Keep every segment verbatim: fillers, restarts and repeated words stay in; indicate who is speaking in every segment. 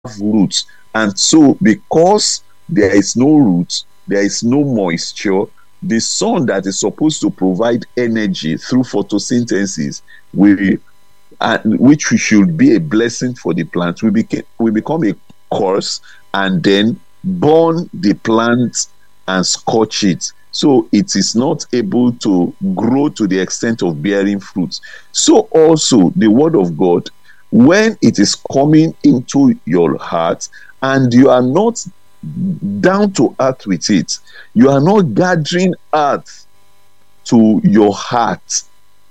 Speaker 1: roots. And so, because there is no roots, there is no moisture, the sun that is supposed to provide energy through photosynthesis will, uh, which should be a blessing for the plant, we became we become a curse, and then burn the plant and scorch it, so it is not able to grow to the extent of bearing fruits. So also the word of God, when it is coming into your heart and you are not down to earth with it, you are not gathering earth to your heart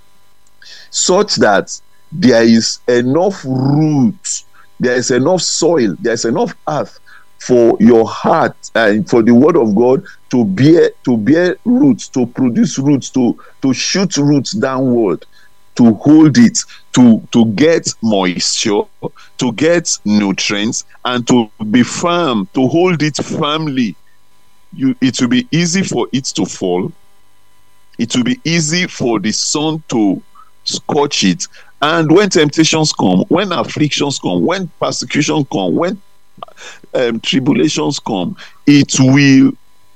Speaker 1: such that there is enough root, there is enough soil, there is enough earth for your heart and for the word of God to bear to bear roots, to produce roots, to to shoot roots downward, to hold it, to to get moisture, to get nutrients, and to be firm, to hold it firmly. You, it will be easy for it to fall. It will be easy for the sun to scorch it. And when temptations come, when afflictions come, when persecution come, when um, tribulations come, it will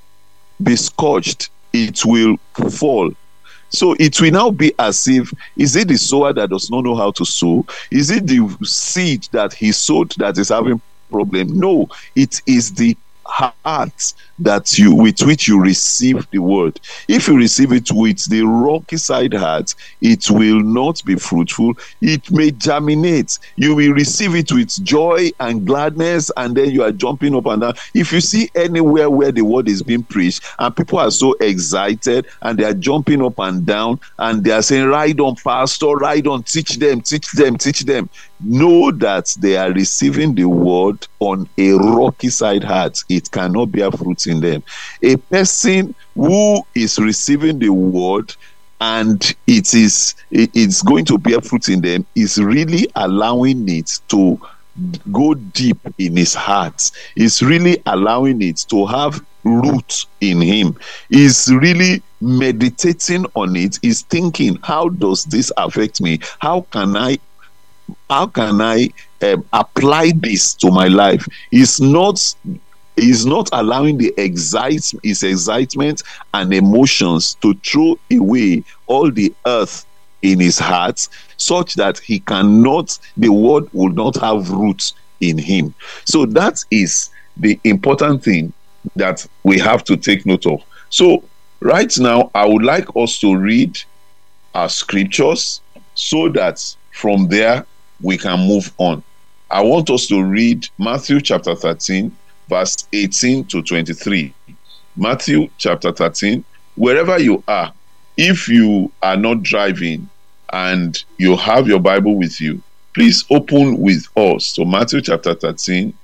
Speaker 1: be scorched. It will fall. So it will now be as if, is it the sower that does not know how to sow? Is it the seed that he sowed that is having problem? No, it is the heart that you with which you receive the word. If you receive it with the rocky side heart, it will not be fruitful. It may germinate. You will receive it with joy and gladness, and then you are jumping up and down. If you see anywhere where the word is being preached and people are so excited and they are jumping up and down and they are saying, ride on, pastor, ride on, teach them, teach them, teach them, know that they are receiving the word on a rocky side heart. It cannot bear fruit in them. A person who is receiving the word and it is it's going to bear fruit in them is really allowing it to go deep in his heart, is really allowing it to have root in him, is really meditating on it, is thinking, how does this affect me? How can I how can I um, apply this to my life? Is not is not allowing the excite his excitement and emotions to throw away all the earth in his heart, such that he cannot, the word will not have roots in him. So that is the important thing that we have to take note of. So right now, I would like us to read our scriptures so that from there we can move on. I want us to read Matthew chapter thirteen, verse eighteen to twenty-three. Matthew chapter thirteen. Wherever you are, if you are not driving and you have your Bible with you, please open with us to Matthew chapter thirteen.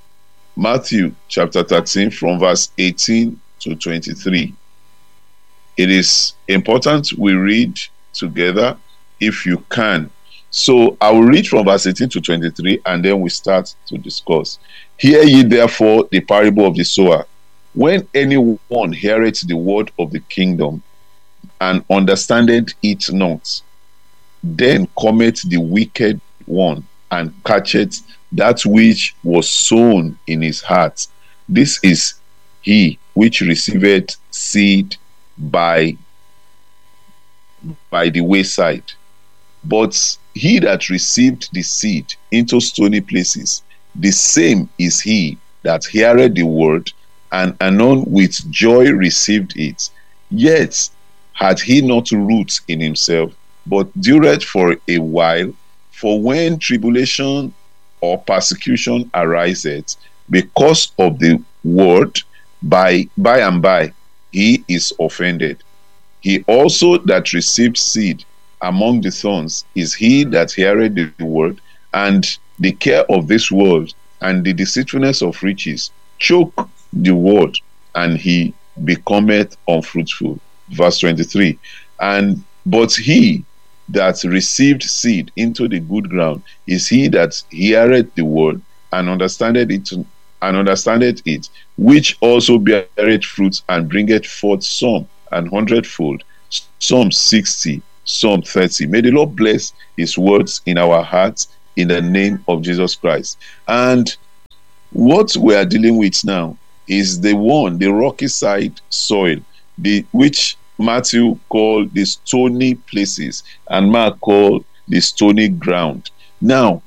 Speaker 1: Matthew chapter thirteen from verse eighteen to twenty-three. It is important we read together if you can. So I will read from verse eighteen to twenty-three and then we start to discuss. Hear ye therefore the parable of the sower. When anyone heareth the word of the kingdom and understandeth it not, then cometh the wicked one and catcheth that which was sown in his heart. This is he which receiveth seed by, by the wayside. But he that received the seed into stony places, the same is he that heareth the word, and anon with joy received it. Yet had he not root in himself, but dureth for a while. For when tribulation or persecution ariseth because of the word, by by and by he is offended. He also that received seed among the thorns is he that heareth the word, and the care of this world and the deceitfulness of riches choke the word, and he becometh unfruitful. Verse twenty-three. And but he that received seed into the good ground is he that heareth the word and understandeth it, and understandeth it, which also beareth fruit and bringeth forth some an hundredfold, some sixty, some thirty. May the Lord bless his words in our hearts in the name of Jesus Christ. And What we are dealing with now is the one, the rocky side soil, the which Matthew called the stony places and Mark called the stony ground. Now,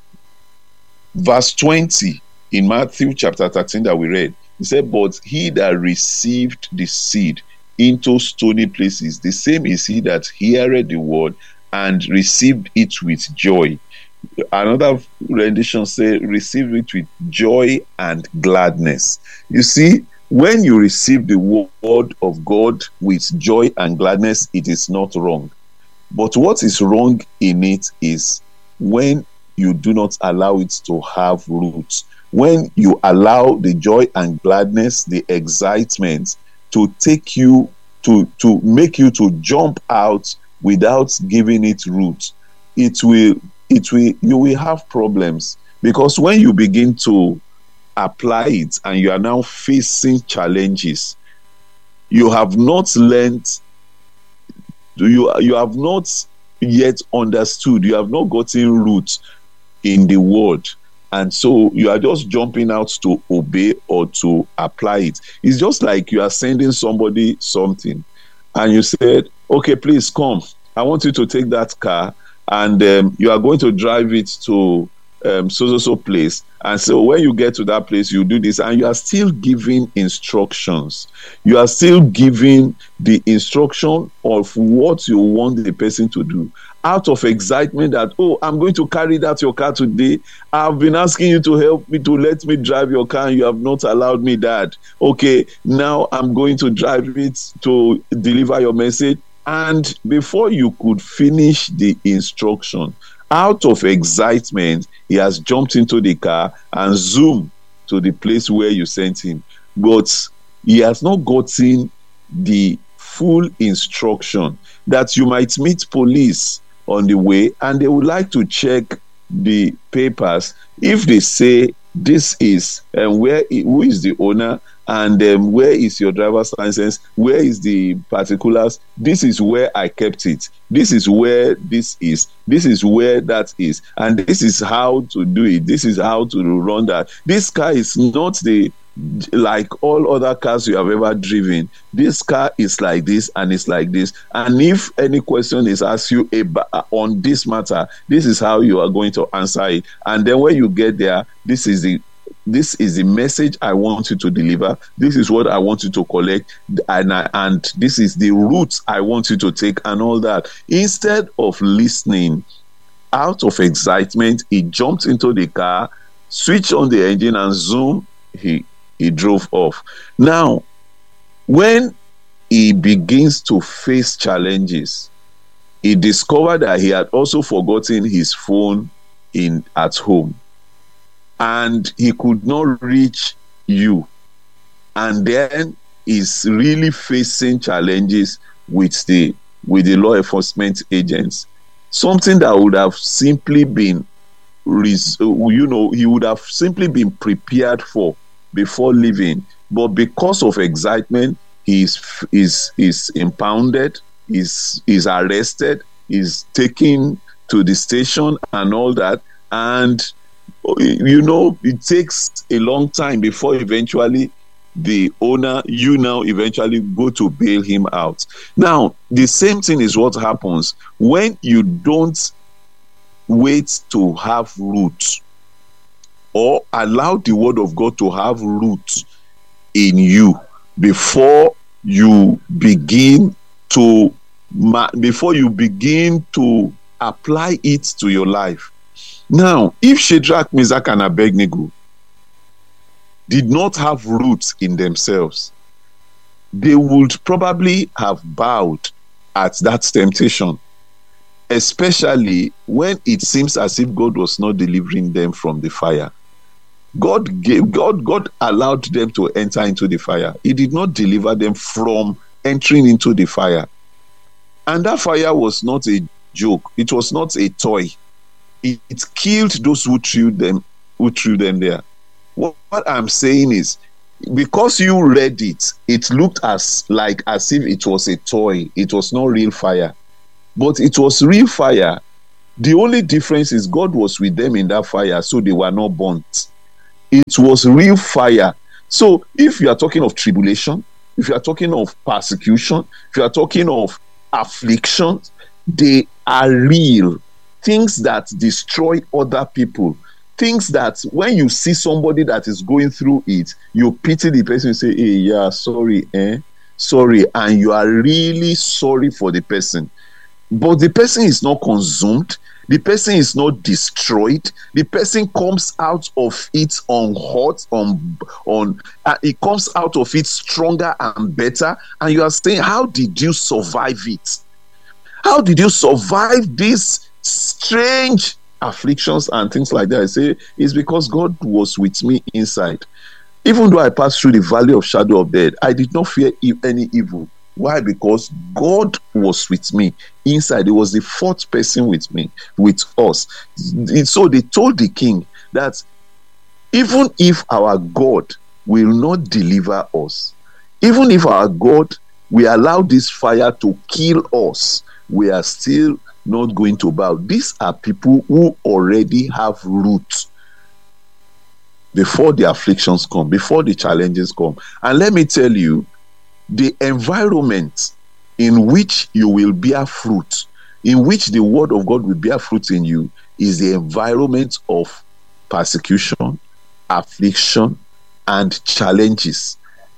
Speaker 1: verse twenty in Matthew chapter thirteen that we read, he said, but he that received the seed into stony places, the same is he that heareth the word and received it with joy. Another rendition say, receive it with joy and gladness. You see, when you receive the word of God with joy and gladness, it is not wrong. But what is wrong in it is when you do not allow it to have roots. When you allow the joy and gladness, the excitement to take you, to, to make you to jump out without giving it roots, it will it will you will have problems. Because when you begin to apply it and you are now facing challenges, you have not learned, you you have not yet understood, you have not gotten roots in the word, and so you are just jumping out to obey or to apply it. It's just like you are sending somebody something and you said, okay, please come, I want you to take that car and um, you are going to drive it to um, so so so place, and so when you get to that place you do this, and you are still giving instructions, you are still giving the instruction of what you want the person to do out of excitement that, oh, I'm going to carry that your car today, I've been asking you to help me, to let me drive your car, and you have not allowed me that. Okay, now I'm going to drive it to deliver your message. And before you could finish the instruction, out of excitement, he has jumped into the car and zoomed to the place where you sent him. But he has not gotten the full instruction that you might meet police on the way and they would like to check the papers. If they say this is and um, where who is the owner, and um, where is your driver's license, where is the particulars, this is where I kept it, this is where this is, this is where that is, and this is how to do it, this is how to run that. This car is not the like all other cars you have ever driven. This car is like this and it's like this, and if any question is asked you about, on this matter, this is how you are going to answer it. And then when you get there, this is the this is the message I want you to deliver, this is what I want you to collect, and I, and this is the route I want you to take, and all that. Instead of listening, out of excitement, he jumped into the car, switched on the engine, and zoom, he he drove off. Now, when he begins to face challenges, he discovered that he had also forgotten his phone in at home, and he could not reach you. And then he's really facing challenges with the with the law enforcement agents. Something that would have simply been, you know, he would have simply been prepared for before leaving. But because of excitement, he's is is impounded, is is arrested, is taken to the station and all that. And you know, it takes a long time before eventually the owner, you now eventually go to bail him out. Now, the same thing is what happens when you don't wait to have roots or allow the word of God to have roots in you before you begin to before you begin to apply it to your life. Now, if Shadrach, Meshach, and Abednego did not have roots in themselves, they would probably have bowed at that temptation, especially when it seems as if God was not delivering them from the fire. God gave, God, God allowed them to enter into the fire. He did not deliver them from entering into the fire. And that fire was not a joke. It was not a toy. It, it killed those who threw them, who threw them there. What, what I'm saying is, because you read it, it looked as like as if it was a toy. It was not real fire, but it was real fire. The only difference is God was with them in that fire, so they were not burnt. It was real fire. So if you are talking of tribulation, if you are talking of persecution, if you are talking of afflictions, they are real. Things that destroy other people. Things that when you see somebody that is going through it, you pity the person and say, hey, yeah, sorry, eh? Sorry. And you are really sorry for the person. But the person is not consumed. The person is not destroyed. The person comes out of it unhurt, on, on, uh, it comes out of it stronger and better. And you are saying, how did you survive it? How did you survive these strange afflictions and things like that? I say, it's because God was with me inside. Even though I passed through the valley of shadow of death, I did not fear e- any evil. Why? Because God was with me inside. It was the fourth person with me, with us. So they told the king that even if our God will not deliver us, even if our God will allow this fire to kill us, we are still not going to bow. These are people who already have roots before the afflictions come, before the challenges come. And let me tell you, the environment in which you will bear fruit, in which the word of God will bear fruit in you, is the environment of persecution, affliction, and challenges.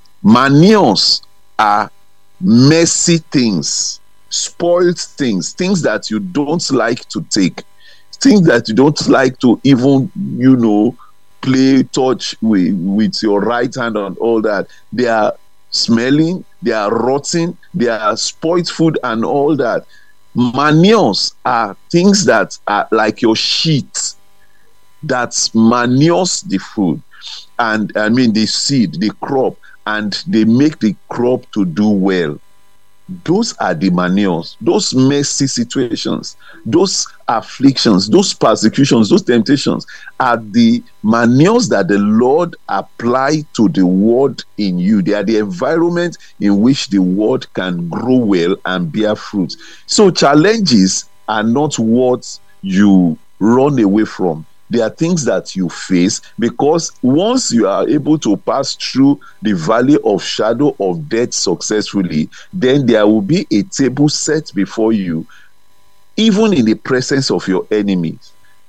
Speaker 1: Manures are messy things, spoiled things, things that you don't like to take, things that you don't like to even, you know, play, touch with, with your right hand and all that. They are smelling, they are rotting, they are spoiled food and all that. Manures are things that are like your sheet that manures the food, and I mean the seed, the crop, and they make the crop to do well. Those are the manures, those messy situations, those afflictions, those persecutions, those temptations are the manures that the Lord apply to the word in you. They are the environment in which the word can grow well and bear fruit. So challenges are not what you run away from. They are things that you face, because once you are able to pass through the valley of shadow of death successfully, then there will be a table set before you, even in the presence of your enemies,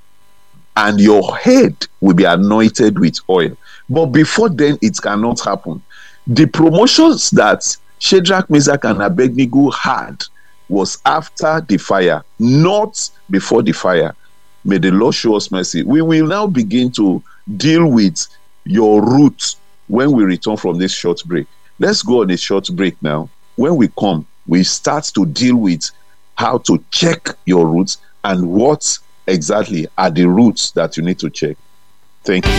Speaker 1: and your head will be anointed with oil. But before then, it cannot happen. The promotions that Shadrach, Meshach, and Abednego had was after the fire, not before the fire. May the Lord show us mercy. We will now begin to deal with your roots when we return from this short break. Let's go on a short break now. When we come, we start to deal with how to check your roots and what exactly are the roots that you need to check. Thank you.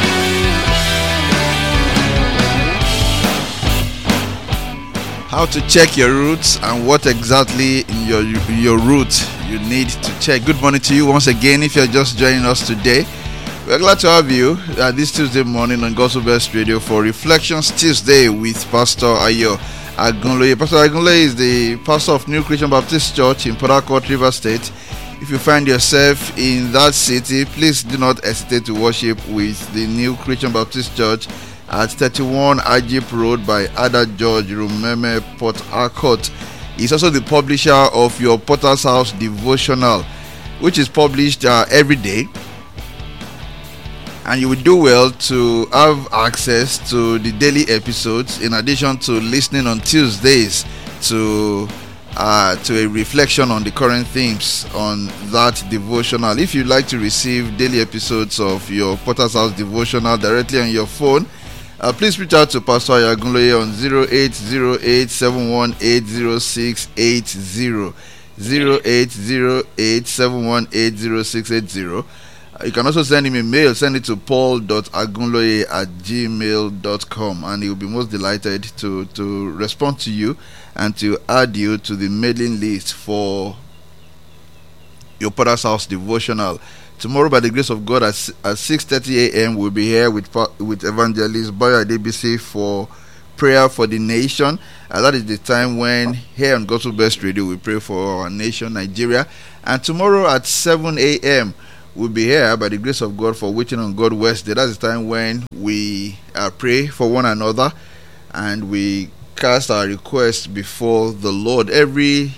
Speaker 2: How to check your roots and what exactly in your your root you need to check. Good morning to you once again. If you're just joining us today, we're glad to have you uh, this Tuesday morning on Gospel Best Radio for Reflections Tuesday with Pastor Ayo Agunloye. Pastor Agunloye is the pastor of New Christian Baptist Church in Port Harcourt, Rivers State. If you find yourself in that city, please do not hesitate to worship with the New Christian Baptist Church at thirty-one Ajip Road by Ada George Rumeme, Port Harcourt. He's also the publisher of your Potter's House devotional, which is published uh, every day. And you will do well to have access to the daily episodes, in addition to listening on Tuesdays to uh, to a reflection on the current themes on that devotional. If you'd like to receive daily episodes of your Potter's House devotional directly on your phone, Uh, please reach out to Pastor Agunloye on zero eight zero eight seven one eight zero six eight zero. zero eight zero eight seven one eight zero six eight zero. Uh, you can also send him a mail. Send it to paul dot agunloye at gmail dot com, and he will be most delighted to, to respond to you and to add you to the mailing list for your Potter's House devotional. Tomorrow, by the grace of God, at, at six thirty a.m., we'll be here with with Evangelist Boyo Adebisi for prayer for the nation. And that is the time when here on Gospel Best Radio we pray for our nation, Nigeria. And tomorrow at seven a.m., we'll be here by the grace of God for Waiting on God Wednesday. That's the time when we uh, pray for one another and we cast our requests before the Lord. Every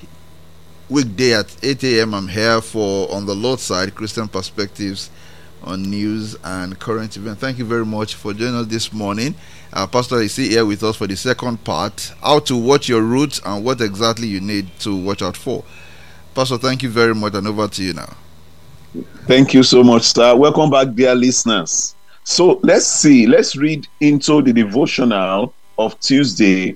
Speaker 2: weekday at eight a.m. I'm here for On the Lord's Side, Christian Perspectives on News and Current Events. Thank you very much for joining us this morning. Uh, Pastor is here with us for the second part, how to watch your roots and what exactly you need to watch out for. Pastor, thank you very much, and over to you now.
Speaker 1: Thank you so much, sir. Welcome back, dear listeners. So let's see, let's read into the devotional of Tuesday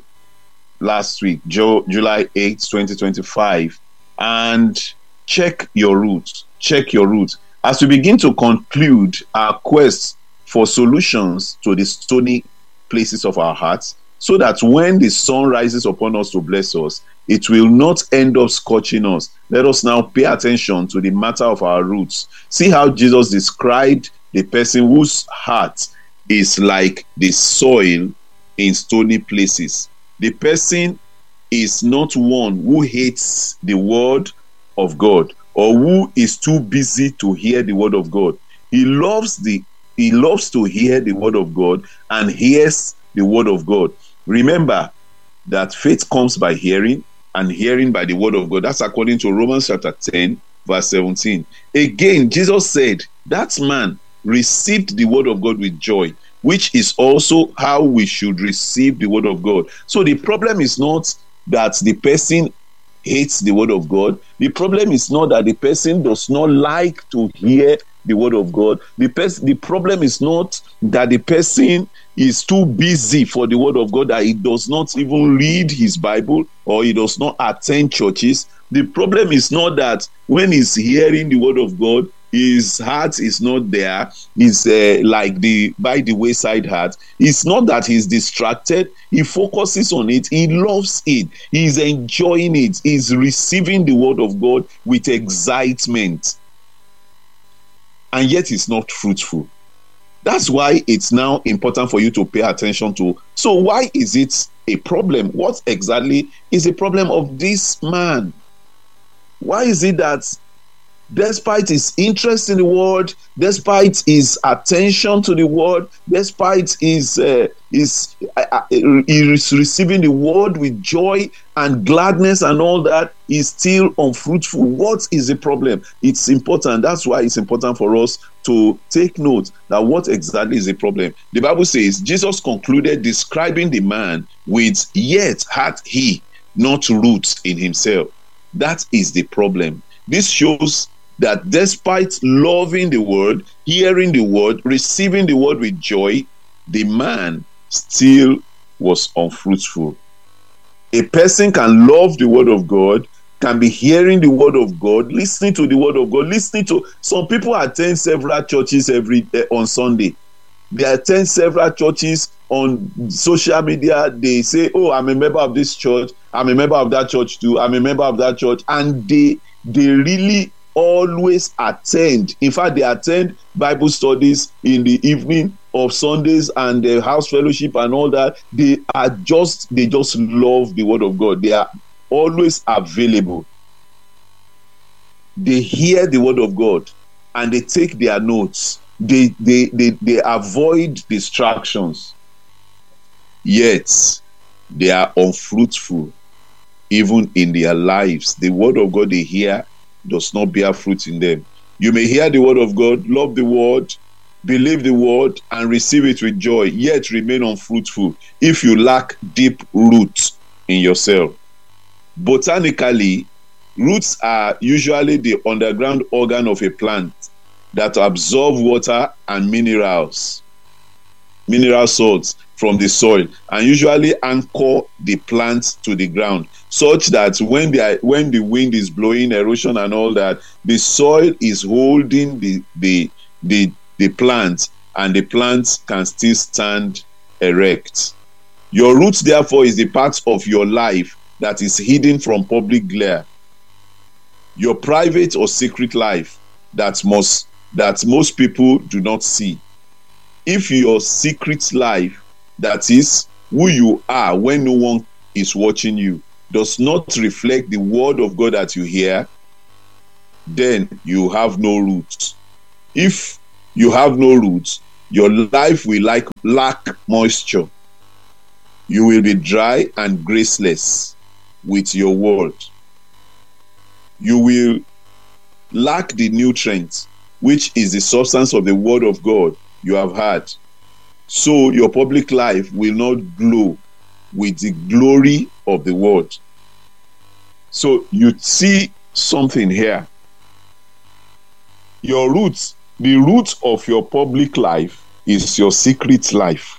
Speaker 1: last week, July eighth, twenty twenty-five, and check your roots. Check your roots. As we begin to conclude our quest for solutions to the stony places of our hearts, so that when the sun rises upon us to bless us, it will not end up scorching us. Let us now pay attention to the matter of our roots. See how Jesus described the person whose heart is like the soil in stony places. The person is not one who hates the word of God or who is too busy to hear the word of God. He loves the he loves to hear the word of God and hears the word of God. Remember that faith comes by hearing, and hearing by the word of God. That's according to Romans chapter ten, verse seventeen. Again, Jesus said, that man received the word of God with joy, which is also how we should receive the word of God. So the problem is not that the person hates the word of God. The problem is not that the person does not like to hear the word of God. The pers- the problem is not that the person is too busy for the word of God, that he does not even read his Bible or he does not attend churches. The problem is not that when he's hearing the word of God, his heart is not there. He's uh, like the by the wayside heart. It's not that he's distracted. He focuses on it. He loves it. He's enjoying it. He's receiving the word of God with excitement. And yet it's not fruitful. That's why it's now important for you to pay attention to. So why is it a problem? What exactly is the problem of this man? Why is it that despite his interest in the word, despite his attention to the word, despite his, uh, his uh, uh, he is receiving the word with joy and gladness and all that, is still unfruitful? What is the problem? It's important. That's why it's important for us to take note that what exactly is the problem. The Bible says, Jesus concluded describing the man with, yet had he not roots in himself. That is the problem. This shows that despite loving the word, hearing the word, receiving the word with joy, the man still was unfruitful. A person can love the word of God, can be hearing the word of God, listening to the word of God, listening to, some people attend several churches every uh, on Sunday. They attend several churches on social media. They say, oh, I'm a member of this church, I'm a member of that church too, I'm a member of that church, and they they really always attend. In fact, they attend Bible studies in the evening of Sundays and the house fellowship and all that. They are just, they just love the word of God. They are always available. They hear the word of God and they take their notes. They, they, they, they avoid distractions. Yet, they are unfruitful even in their lives. The word of God they hear does not bear fruit in them. You may hear the word of God, love the word, believe the word, and receive it with joy, yet remain unfruitful if you lack deep roots in yourself. Botanically, roots are usually the underground organ of a plant that absorb water and minerals, mineral salts from the soil, and usually anchor the plant to the ground, such that when the when the wind is blowing, erosion and all that, the soil is holding the the the, the plant, and the plant can still stand erect. Your roots, therefore, is the part of your life that is hidden from public glare. Your private or secret life that must that most people do not see. If your secret life, that is who you are when no one is watching you, does not reflect the word of God that you hear, then you have no roots. if you have no roots, your life will like lack moisture. You will be dry and graceless with your word. You will lack the nutrients, which is the substance of the word of God you have had. So your public life will not glow with the glory of the word. So you see something here. Your roots, the root of your public life is your secret life.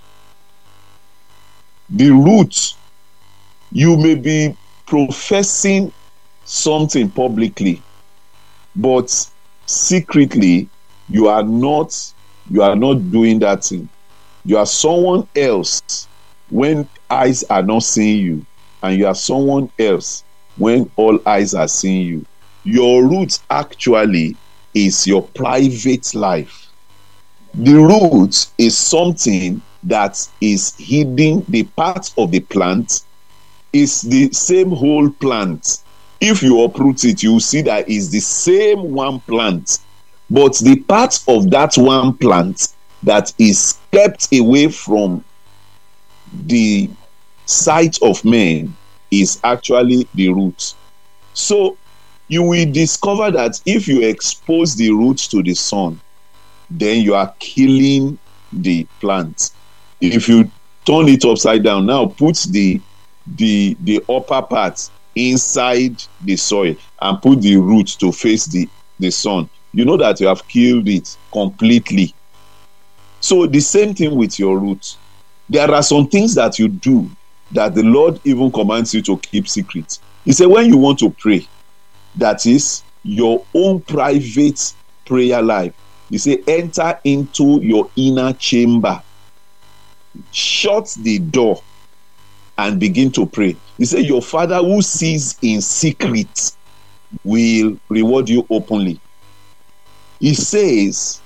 Speaker 1: The root, you may be professing something publicly, but secretly you are not you are not doing that thing. You are someone else when eyes are not seeing you, and you are someone else when all eyes are seeing you. Your root actually is your private life. The root is something that is hidden. The part of the plant is the same whole plant. If you uproot it, you will see that it's the same one plant, but the part of that one plant that is kept away from the sight of men is actually the root. So you will discover that if you expose the roots to the sun, then you are killing the plant. If you turn it upside down, now put the the the upper part inside the soil and put the roots to face the the sun, you know that you have killed it completely. So the same thing with your roots. There are some things that you do that the Lord even commands you to keep secret. He said when you want to pray, that is your own private prayer life, he said enter into your inner chamber, shut the door and begin to pray. He said your Father who sees in secret will reward you openly. He says,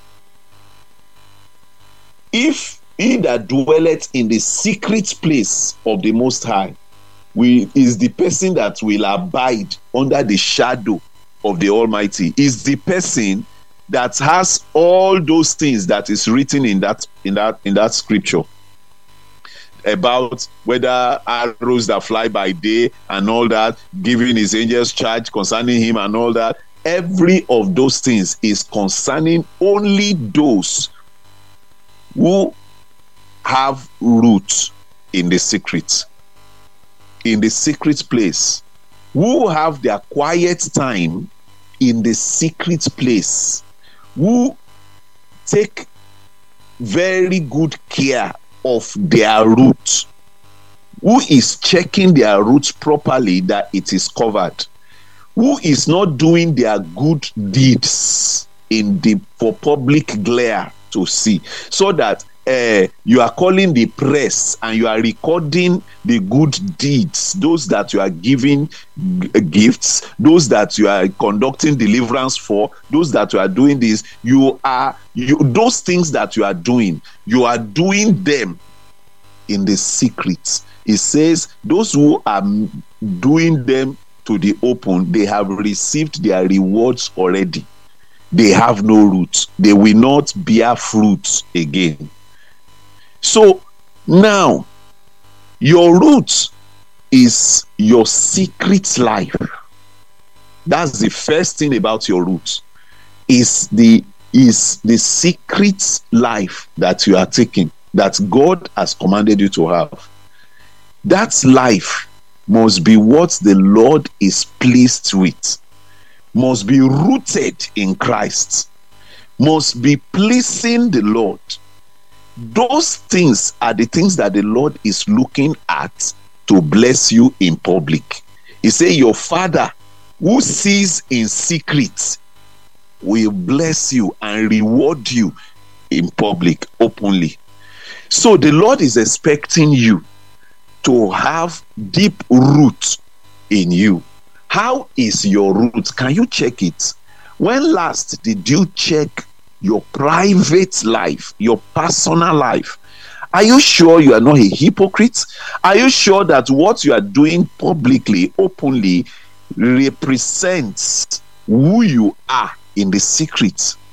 Speaker 1: if he that dwelleth in the secret place of the Most High will, is the person that will abide under the shadow of the Almighty, is the person that has all those things that is written in that in that in that scripture about whether arrows that fly by day and all that, giving his angels charge concerning him and all that. Every of those things is concerning only those who have roots in the secret, in the secret place, who have their quiet time in the secret place, who take very good care of their roots, who is checking their roots properly that it is covered, who is not doing their good deeds in the for public glare to see, so that uh, you are calling the press and you are recording the good deeds, those that you are giving g- gifts, those that you are conducting deliverance for, those that you are doing this, you are you those things that you are doing, you are doing them in the secret. It says those who are doing them to the open, they have received their rewards already. They have no roots. They will not bear fruits again. So now, your root is your secret life. That's the first thing about your root. Is the is the secret life that you are taking, that God has commanded you to have. That life must be what the Lord is pleased with, must be rooted in Christ, must be pleasing the Lord. Those things are the things that the Lord is looking at to bless you in public. He said, your Father who sees in secret will bless you and reward you in public, openly. So the Lord is expecting you to have deep roots in you. How is your root? Can you check it? When last did you check your private life, your personal life? Are you sure you are not a hypocrite? Are you sure that what you are doing publicly, openly, represents who you are in the secret?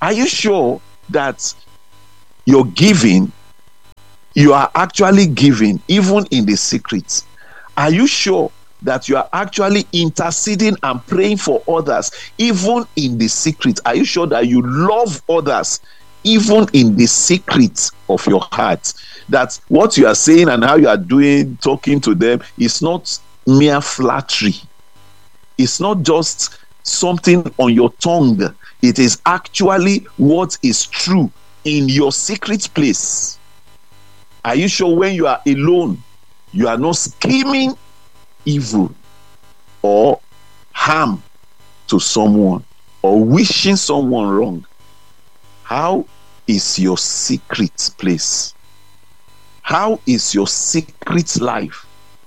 Speaker 1: Are you sure that you're giving, you are actually giving even in the secret? Are you sure that you are actually interceding and praying for others even in the secret? Are you sure that you love others even in the secret of your heart? That what you are saying and how you are doing, talking to them, is not mere flattery. It's not just something on your tongue. It is actually what is true in your secret place. Are you sure when you are alone, you are not scheming evil or harm to someone or wishing someone wrong? How is your secret place? How is your secret life?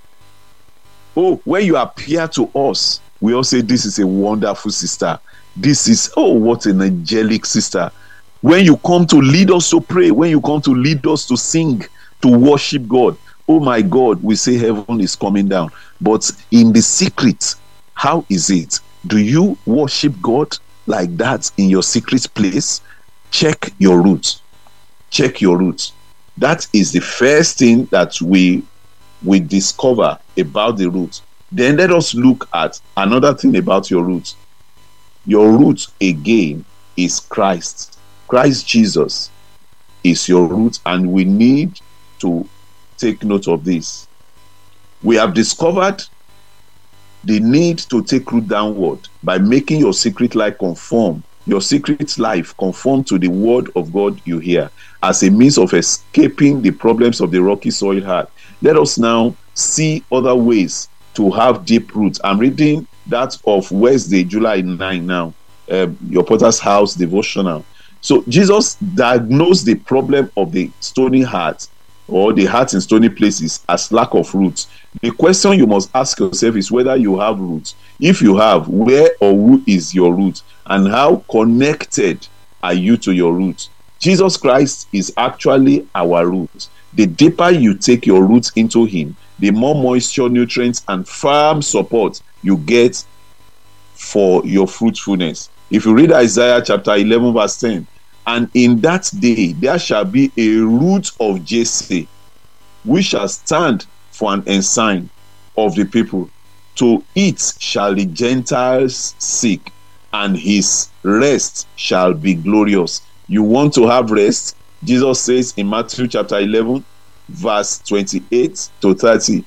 Speaker 1: Oh, when you appear to us, we all say, this is a wonderful sister. This is, oh, what an angelic sister. When you come to lead us to pray, when you come to lead us to sing, to worship God, oh my God, we say heaven is coming down. But in the secret, how is it? Do you worship God like that in your secret place? Check your roots. Check your roots. That is the first thing that we we discover about the roots. Then let us look at another thing about your roots. Your roots again is Christ. Christ Jesus is your root, and we need to take note of this. We have discovered the need to take root downward by making your secret life conform, your secret life conform to the word of God you hear, as a means of escaping the problems of the rocky soil heart. Let us now see other ways to have deep roots. I'm reading that of Wednesday, July ninth now, uh, your Potter's House devotional. So Jesus diagnosed the problem of the stony heart, or the heart in stony places, as lack of roots. The question you must ask yourself is whether you have roots. If you have, where or who is your root? And how connected are you to your root? Jesus Christ is actually our root. The deeper you take your roots into him, the more moisture, nutrients, and firm support you get for your fruitfulness. If you read Isaiah chapter eleven verse ten, and in that day there shall be a root of Jesse, which shall stand for an ensign of the people. To it shall the Gentiles seek, and his rest shall be glorious. You want to have rest? Jesus says in Matthew chapter eleven, verse twenty-eight to thirty,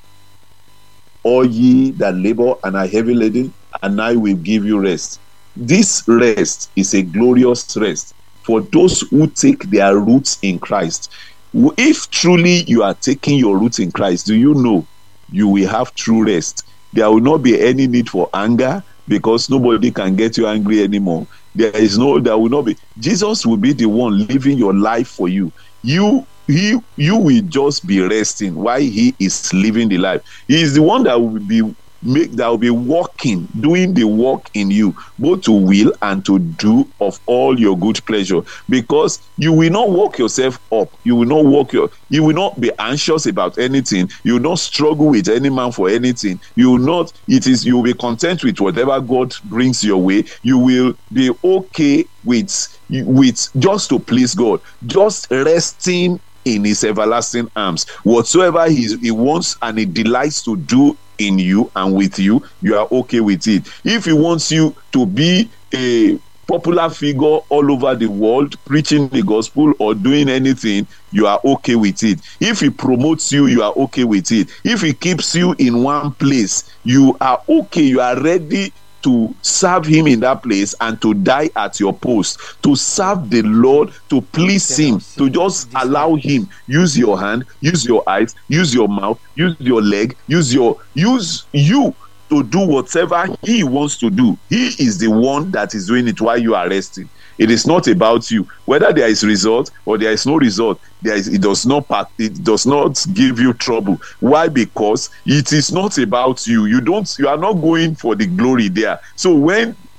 Speaker 1: all ye that labor and are heavy laden, and I will give you rest. This rest is a glorious rest for those who take their roots in Christ. If truly you are taking your roots in Christ, do you know you will have true rest? There will not be any need for anger, because nobody can get you angry anymore. There is no, there will not be. Jesus will be the one living your life for you. You, he, you will just be resting while he is living the life. He is the one that will be make that will be working, doing the work in you, both to will and to do of all your good pleasure. Because you will not work yourself up. You will not work your. You will not be anxious about anything. You will not struggle with any man for anything. You will not. It is. You will be content with whatever God brings your way. You will be okay with with just to please God, just resting in his everlasting arms. Whatsoever he, he wants and he delights to do in you and with you, you are okay with it. If he wants you to be a popular figure all over the world preaching the gospel or doing anything, you are okay with it. If he promotes you, you are okay with it. If he keeps you in one place, you are okay. You are ready to serve him in that place and to die at your post, to serve the Lord, to please him, to just allow him. Use your hand, use your eyes, use your mouth, use your leg, use your use you to do whatever he wants to do. He is the one that is doing it while you are resting. It is not about you. Whether there is result or there is no result, there is, it does not part, it does not give you trouble. Why? Because it is not about you. You don't. You are not going for the glory there. So when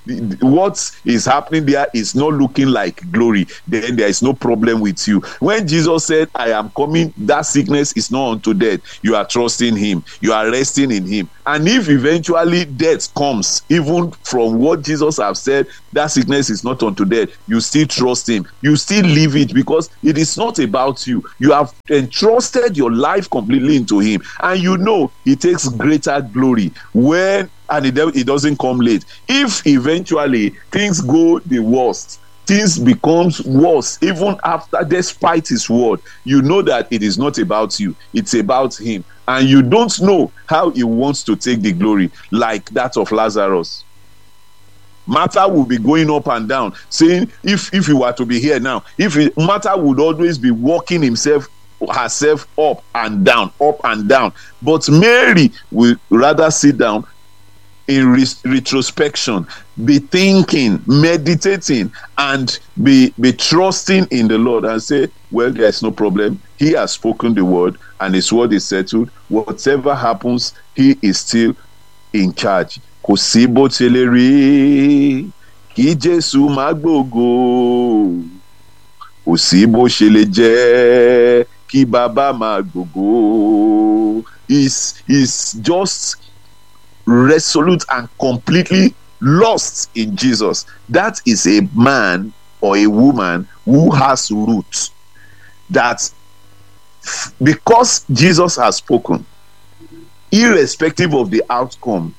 Speaker 1: what is happening there is not looking like glory, then there is no problem with you. When Jesus said, I am coming, that sickness is not unto death, you are trusting him, you are resting in him. And if eventually death comes, even from what Jesus has said, that sickness is not unto death, you still trust him, you still live it, because it is not about you. You have entrusted your life completely into him, and you know he takes greater glory when, and it, it doesn't come late. If eventually things go the worst, things becomes worse even after, despite his word, you know that it is not about you, it's about him, and you don't know how he wants to take the glory, like that of Lazarus. Martha will be going up and down, saying, if if he were to be here now, if he, Martha would always be walking himself herself up and down, up and down, but Mary will rather sit down in re- retrospection, be thinking, meditating, and be be trusting in the Lord, and say, well, there's no problem, he has spoken the word and his word is settled. Whatever happens, he is still in charge. Kò sí bó ti lè rí kí Jésù má gbògo, kò sí bó ṣe lè jẹ́ kí bàbá má gbògo. Is is just resolute and completely lost in Jesus. That is a man or a woman who has roots, that because Jesus has spoken, irrespective of the outcome,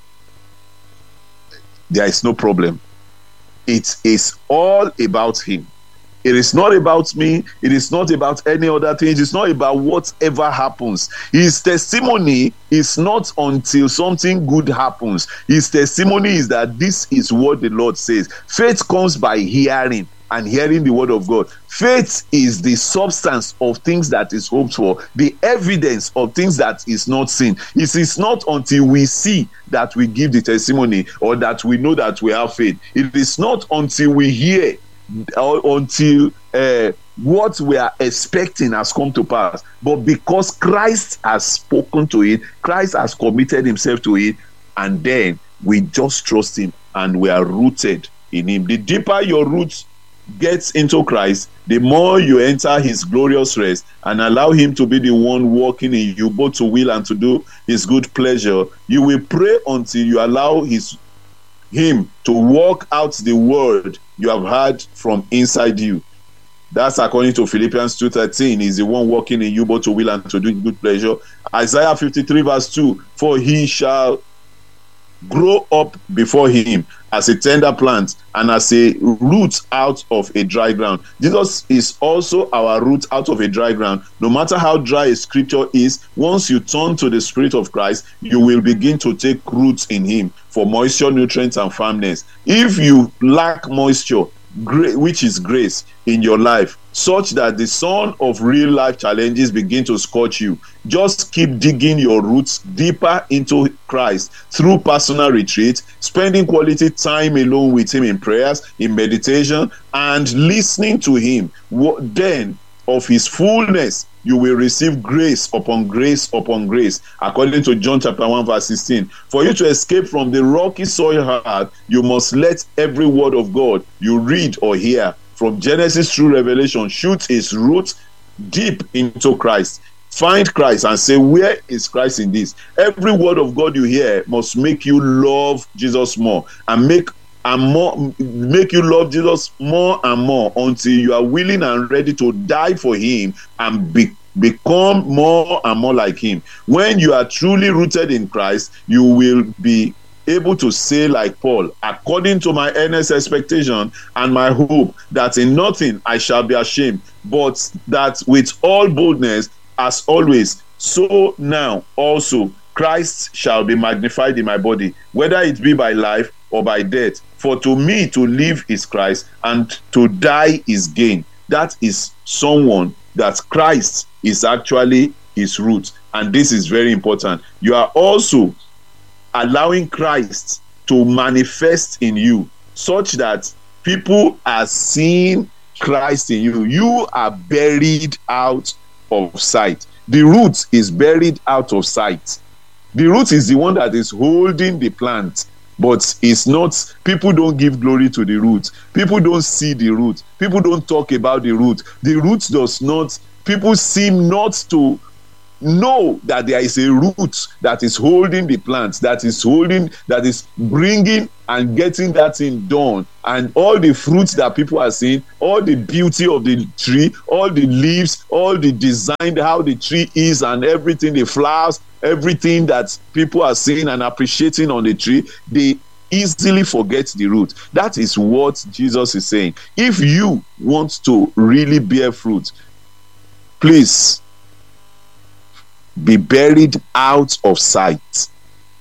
Speaker 1: there is no problem. It is all about him. It is not about me. It is not about any other thing. It is not about whatever happens. His testimony is not until something good happens. His testimony is that this is what the Lord says. Faith comes by hearing, and hearing the word of God. Faith is the substance of things that is hoped for, the evidence of things that is not seen. It is not until we see that we give the testimony, or that we know that we have faith. It is not until we hear, or until uh, what we are expecting has come to pass. But because Christ has spoken to it, Christ has committed himself to it, and then we just trust him and we are rooted in him. The deeper your roots gets into Christ, the more you enter his glorious rest and allow him to be the one working in you, both to will and to do his good pleasure. You will pray until you allow his him to work out the word you have heard from inside you. That's according to Philippians two thirteen. He's the one working in you, both to will and to do good pleasure. Isaiah fifty-three verse two, for he shall grow up before him as a tender plant and as a root out of a dry ground. Jesus is also our root out of a dry ground. No matter how dry a scripture is, once you turn to the Spirit of Christ, you will begin to take roots in him for moisture, nutrients, and firmness. If you lack moisture, which is grace in your life, such that the sun of real life challenges begin to scorch you, just keep digging your roots deeper into Christ through personal retreat, spending quality time alone with him in prayers, in meditation, and listening to him. Then of his fullness you will receive grace upon grace upon grace, according to John chapter one verse sixteen. For you to escape from the rocky soil hard, you must let every word of God you read or hear from Genesis through Revelation shoot its roots deep into Christ. Find Christ and say, where is Christ in this? Every word of God you hear must make you love Jesus more, and make and more make you love Jesus more and more, until you are willing and ready to die for him and be, become more and more like him. When you are truly rooted in Christ, you will be able to say like Paul, according to my earnest expectation and my hope, that in nothing I shall be ashamed, but that with all boldness, as always, so now also Christ shall be magnified in my body, whether it be by life or by death. For to me to live is Christ, and to die is gain. That is someone that Christ is actually his root. And this is very important. You are also allowing Christ to manifest in you, such that people are seeing Christ in you. You are buried out of sight. The root is buried out of sight. The root is the one that is holding the plant. but it's not. People don't give glory to the root. People don't see the root. People don't talk about the root. The root does not. People seem not to know that there is a root that is holding the plant, that is holding, that is bringing and getting that thing done. And all the fruits that people are seeing, all the beauty of the tree, all the leaves, all the design, how the tree is, and everything, the flowers, everything that people are seeing and appreciating on the tree, they easily forget the root. That is what Jesus is saying. If you want to really bear fruit, please be buried out of sight.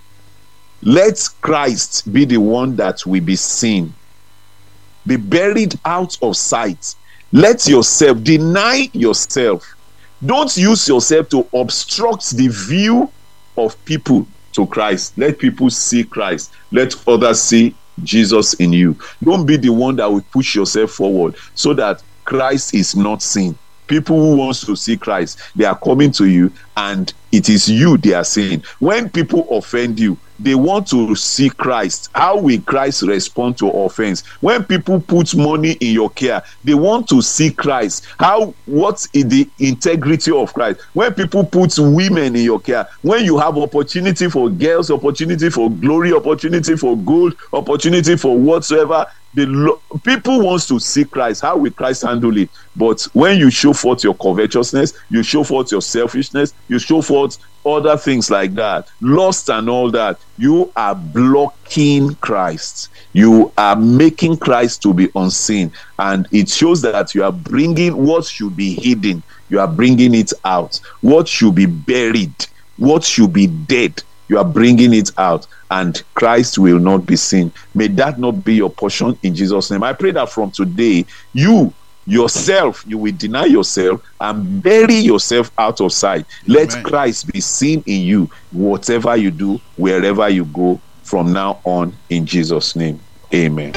Speaker 1: Let Christ be the one that will be seen. Be buried out of sight. Let yourself, deny yourself. Don't use yourself to obstruct the view of people to Christ. Let people see Christ. Let others see Jesus in you. Don't be the one that will push yourself forward so that Christ is not seen. People who wants to see Christ, they are coming to you, and it is you they are seeing. When people offend you, they want to see Christ. How will Christ respond to offense? When people put money in your care, they want to see Christ. How, what is the integrity of Christ? When people put women in your care, when you have opportunity for girls, opportunity for glory, opportunity for gold, opportunity for whatsoever, the lo- people wants to see Christ. How will Christ handle it? But when you show forth your covetousness, you show forth your selfishness, you show forth other things like that, lust and all that, you are blocking Christ. You are making Christ to be unseen, and it shows that you are bringing what should be hidden, you are bringing it out. What should be buried, what should be dead, you are bringing it out, and Christ will not be seen. May that not be your portion in Jesus' name. I pray that from today, you yourself, you will deny yourself and bury yourself out of sight. Amen. Let Christ be seen in you, whatever you do, wherever you go, from now on, in Jesus' name. Amen.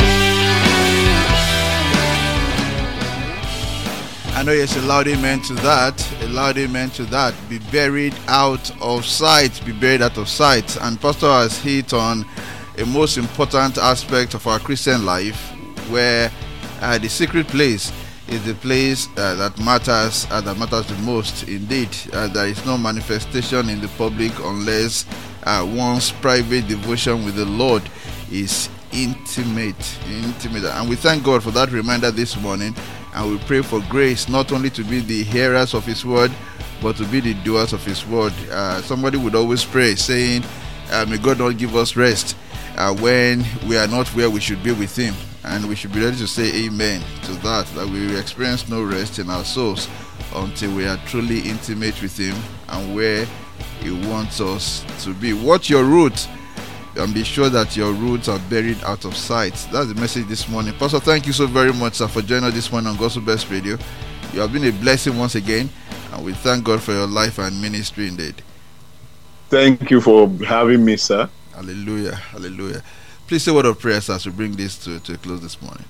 Speaker 2: I know yes, a loud amen to that. A loud amen to that. Be buried out of sight. Be buried out of sight. And Pastor has hit on a most important aspect of our Christian life, where uh, the secret place is the place uh, that matters, uh, that matters the most. Indeed, uh, there is no manifestation in the public unless uh, one's private devotion with the Lord is intimate, intimate. And we thank God for that reminder this morning. And we pray for grace not only to be the hearers of His word, but to be the doers of His word. Uh, somebody would always pray, saying, uh, "May God not give us rest uh, when we are not where we should be with Him." And we should be ready to say amen to that, that we will experience no rest in our souls until we are truly intimate with Him and where He wants us to be. Watch your roots and be sure that your roots are buried out of sight. That's the message this morning. Pastor, thank you so very much, sir, for joining us this morning on Gospel Best Radio. You have been a blessing once again, and we thank God for your life and ministry indeed.
Speaker 1: Thank you for having me, sir.
Speaker 2: Hallelujah, hallelujah. Please say a word of prayer, sir, as we bring this to, to a close this morning.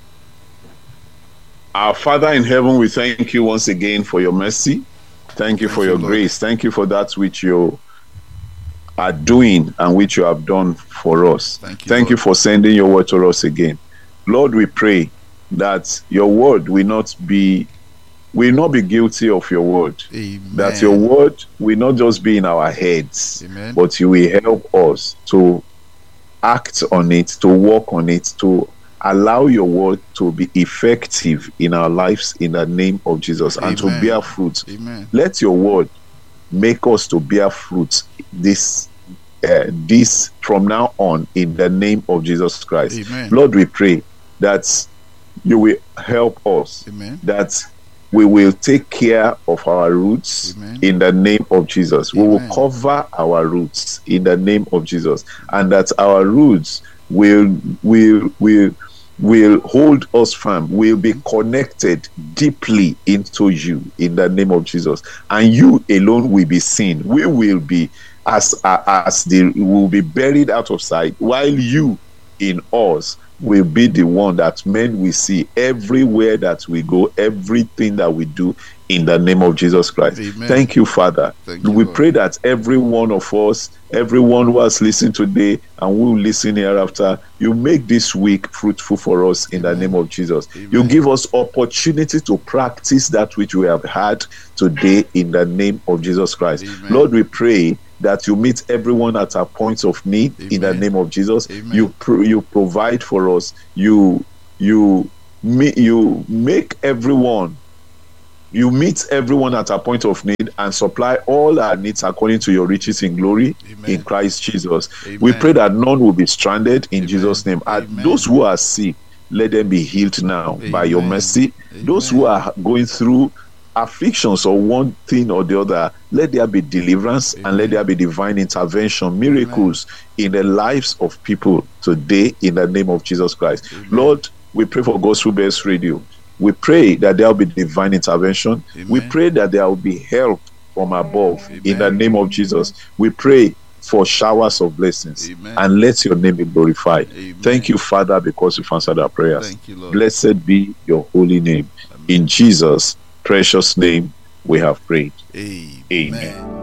Speaker 1: Our Father in heaven, we thank you once again for your mercy. Thank you thank for you, your Lord. Grace. Thank you for that which you are doing and which you have done for us. Thank you, Thank you for sending your word to us again. Lord, we pray that your word will not be will not be guilty of your word. Amen. That your word will not just be in our heads, Amen. But you will help us to act on it, to work on it, to allow your word to be effective in our lives in the name of Jesus. Amen. And to bear fruit. Amen. Let your word make us to bear fruit this uh, this from now on in the name of Jesus Christ. Amen. Lord, we pray that you will help us. Amen. That we will take care of our roots. Amen. In the name of Jesus. Amen. We will cover our roots in the name of Jesus, and that our roots will will will will hold us firm, will be connected deeply into you in the name of Jesus, and you alone will be seen. We will be as uh, as the will be buried out of sight, while you in us will be the one that men will see everywhere that we go, everything that we do in the name of Jesus Christ.
Speaker 2: Amen.
Speaker 1: Thank you, Father.
Speaker 2: Thank you,
Speaker 1: we
Speaker 2: Lord.
Speaker 1: pray that every one of us, everyone who has listened today and will listen hereafter, you make this week fruitful for us in
Speaker 2: Amen.
Speaker 1: the name of Jesus.
Speaker 2: Amen.
Speaker 1: You give us opportunity to practice that which we have had today in the name of Jesus Christ.
Speaker 2: Amen.
Speaker 1: Lord, we pray that you meet everyone at a point of need. Amen. In the name of Jesus.
Speaker 2: Amen.
Speaker 1: You pro- you provide for us. You you me, you make everyone You meet everyone at a point of need and supply all our needs according to your riches in glory. Amen. In Christ Jesus. Amen. We pray that none will be stranded in Amen. Jesus' name. And those who are sick, let them be healed now. Amen. By your mercy. Amen. Those who are going through afflictions or one thing or the other, let there be deliverance. Amen. And let there be divine intervention, miracles Amen. In the lives of people today in the name of Jesus Christ. Amen. Lord, we pray for Gospel Bells Radio. We pray that there will be divine intervention. Amen. We pray that there will be help from above. Amen. In the name of Jesus. We pray for showers of blessings. Amen. And let your name be glorified. Amen. Thank you, Father, because you've answered our prayers.
Speaker 2: Thank you, Lord.
Speaker 1: Blessed be your holy name. Amen. In Jesus' precious name we have prayed.
Speaker 2: Amen.
Speaker 1: Amen.